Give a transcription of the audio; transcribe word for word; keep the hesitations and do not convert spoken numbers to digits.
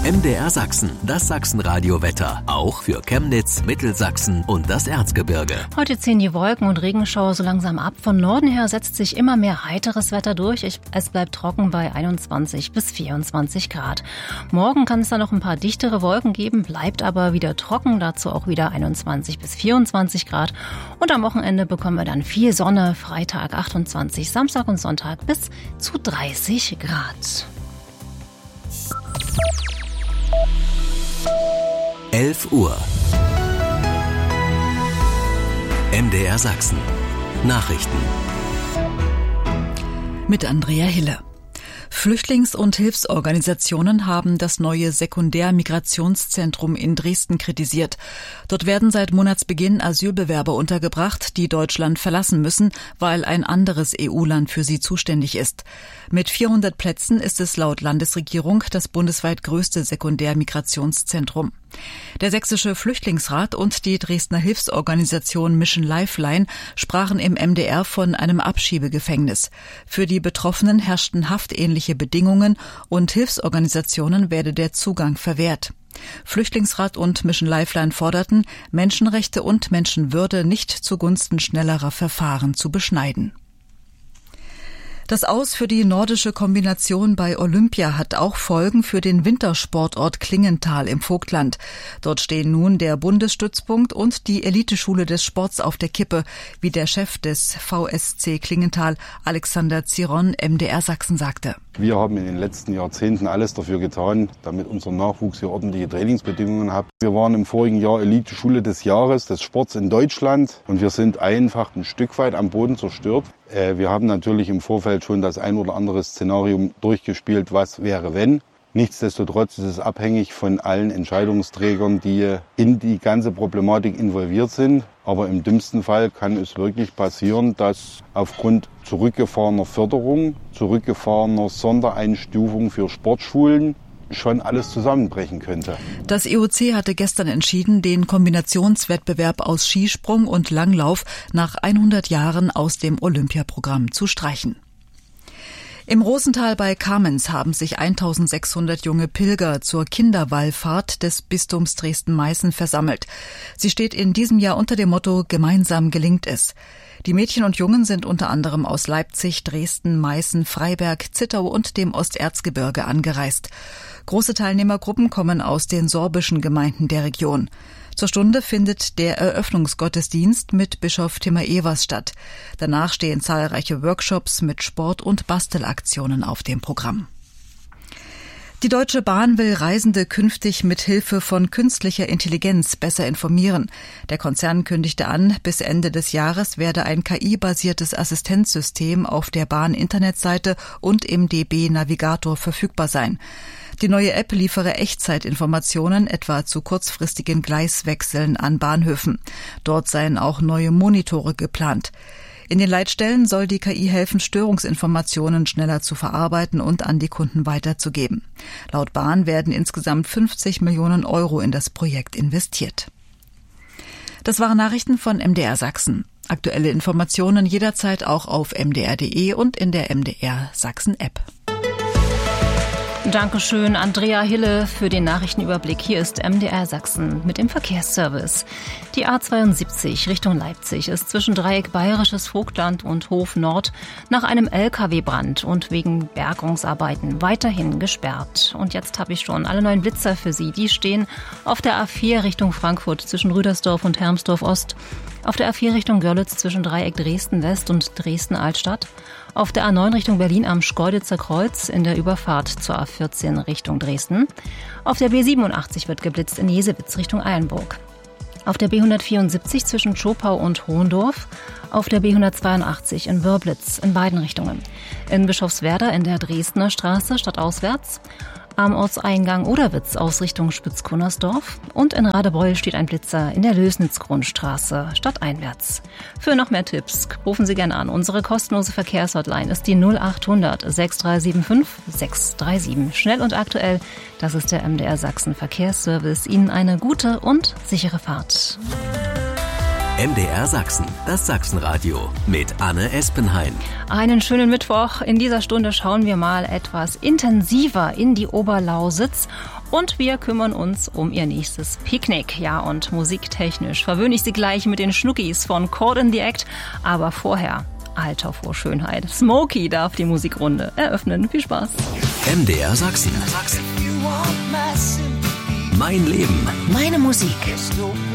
M D R Sachsen, das Sachsenradio-Wetter. Auch für Chemnitz, Mittelsachsen und das Erzgebirge. Heute ziehen die Wolken und Regenschauer so langsam ab. Von Norden her setzt sich immer mehr heiteres Wetter durch. Es bleibt trocken bei einundzwanzig bis vierundzwanzig Grad. Morgen kann es dann noch ein paar dichtere Wolken geben, bleibt aber wieder trocken. Dazu auch wieder einundzwanzig bis vierundzwanzig Grad. Und am Wochenende bekommen wir dann viel Sonne. Freitag achtundzwanzig, Samstag und Sonntag bis zu dreißig Grad. elf Uhr. M D R Sachsen. Nachrichten. Mit Andrea Hille. Flüchtlings- und Hilfsorganisationen haben das neue Sekundärmigrationszentrum in Dresden kritisiert. Dort werden seit Monatsbeginn Asylbewerber untergebracht, die Deutschland verlassen müssen, weil ein anderes E U-Land für sie zuständig ist. Mit vierhundert Plätzen ist es laut Landesregierung das bundesweit größte Sekundärmigrationszentrum. Der Sächsische Flüchtlingsrat und die Dresdner Hilfsorganisation Mission Lifeline sprachen im M D R von einem Abschiebegefängnis. Für die Betroffenen herrschten haftähnliche Bedingungen und Hilfsorganisationen werde der Zugang verwehrt. Flüchtlingsrat und Mission Lifeline forderten, Menschenrechte und Menschenwürde nicht zugunsten schnellerer Verfahren zu beschneiden. Das Aus für die nordische Kombination bei Olympia hat auch Folgen für den Wintersportort Klingenthal im Vogtland. Dort stehen nun der Bundesstützpunkt und die Eliteschule des Sports auf der Kippe, wie der Chef des V S C Klingenthal, Alexander Ziron, M D R Sachsen sagte. Wir haben in den letzten Jahrzehnten alles dafür getan, damit unser Nachwuchs hier ordentliche Trainingsbedingungen hat. Wir waren im vorigen Jahr Eliteschule des Jahres des Sports in Deutschland und wir sind einfach ein Stück weit am Boden zerstört. Wir haben natürlich im Vorfeld schon das ein oder andere Szenario durchgespielt, was wäre wenn. Nichtsdestotrotz ist es abhängig von allen Entscheidungsträgern, die in die ganze Problematik involviert sind. Aber im dümmsten Fall kann es wirklich passieren, dass aufgrund zurückgefahrener Förderung, zurückgefahrener Sondereinstufung für Sportschulen schon alles zusammenbrechen könnte. Das E O C hatte gestern entschieden, den Kombinationswettbewerb aus Skisprung und Langlauf nach hundert Jahren aus dem Olympiaprogramm zu streichen. Im Rosental bei Kamenz haben sich eintausendsechshundert junge Pilger zur Kinderwallfahrt des Bistums Dresden-Meißen versammelt. Sie steht in diesem Jahr unter dem Motto »Gemeinsam gelingt es«. Die Mädchen und Jungen sind unter anderem aus Leipzig, Dresden, Meißen, Freiberg, Zittau und dem Osterzgebirge angereist. Große Teilnehmergruppen kommen aus den sorbischen Gemeinden der Region. Zur Stunde findet der Eröffnungsgottesdienst mit Bischof Timmer Evers statt. Danach stehen zahlreiche Workshops mit Sport- und Bastelaktionen auf dem Programm. Die Deutsche Bahn will Reisende künftig mit Hilfe von künstlicher Intelligenz besser informieren. Der Konzern kündigte an, bis Ende des Jahres werde ein K I-basiertes Assistenzsystem auf der Bahn-Internetseite und im D B-Navigator verfügbar sein. Die neue App liefere Echtzeitinformationen, etwa zu kurzfristigen Gleiswechseln an Bahnhöfen. Dort seien auch neue Monitore geplant. In den Leitstellen soll die K I helfen, Störungsinformationen schneller zu verarbeiten und an die Kunden weiterzugeben. Laut Bahn werden insgesamt fünfzig Millionen Euro in das Projekt investiert. Das waren Nachrichten von M D R Sachsen. Aktuelle Informationen jederzeit auch auf m d r punkt d e und in der M D R Sachsen App. Dankeschön, Andrea Hille, für den Nachrichtenüberblick. Hier ist M D R Sachsen mit dem Verkehrsservice. Die A zweiundsiebzig Richtung Leipzig ist zwischen Dreieck Bayerisches Vogtland und Hof Nord nach einem L K W-Brand und wegen Bergungsarbeiten weiterhin gesperrt. Und jetzt habe ich schon alle neuen Blitzer für Sie. Die stehen auf der A vier Richtung Frankfurt zwischen Rüdersdorf und Hermsdorf Ost, auf der A vier Richtung Görlitz zwischen Dreieck Dresden West und Dresden Altstadt, auf der A neun Richtung Berlin am Schkeuditzer Kreuz in der Überfahrt zur A vierzehn Richtung Dresden. Auf der B siebenundachtzig wird geblitzt in Jesewitz Richtung Eilenburg. Auf der B hundertvierundsiebzig zwischen Schopau und Hohendorf. Auf der B hundertzweiundachtzig in Wörblitz in beiden Richtungen. In Bischofswerda in der Dresdner Straße stadtauswärts. Am Ortseingang Oderwitz aus Richtung Spitzkunnersdorf und in Radebeul steht ein Blitzer in der Lösnitz-Grundstraße stadteinwärts. Für noch mehr Tipps rufen Sie gerne an. Unsere kostenlose Verkehrshotline ist die null achthundert sechs drei sieben fünf sechs drei sieben. Schnell und aktuell, das ist der M D R Sachsen Verkehrsservice. Ihnen eine gute und sichere Fahrt. M D R Sachsen, das Sachsenradio mit Anne Espenhain. Einen schönen Mittwoch. In dieser Stunde schauen wir mal etwas intensiver in die Oberlausitz und wir kümmern uns um ihr nächstes Picknick. Ja, und musiktechnisch verwöhne ich Sie gleich mit den Schnuckis von Chord in the Act. Aber vorher, Alter vor Schönheit. Smokey darf die Musikrunde eröffnen. Viel Spaß. M D R Sachsen. Mein Leben. Meine Musik.